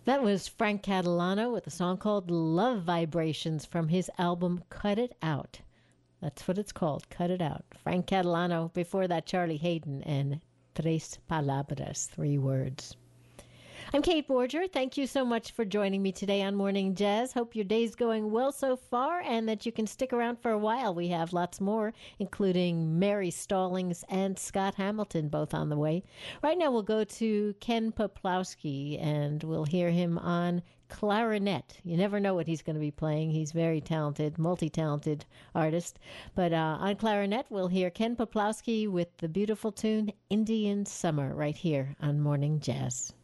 That was Frank Catalano with a song called Love Vibrations from his album Cut It Out. That's what it's called, Cut It Out. Frank Catalano, before that Charlie Hayden and Tres Palabras, 3 words. I'm Kate Borger. Thank you so much for joining me today on Morning Jazz. Hope your day's going well so far and that you can stick around for a while. We have lots more, including Mary Stallings and Scott Hamilton, both on the way. Right now we'll go to Ken Poplawski and we'll hear him on clarinet. You never know what he's going to be playing. He's very talented, multi-talented artist. But on clarinet, we'll hear Ken Poplawski with the beautiful tune Indian Summer right here on Morning Jazz.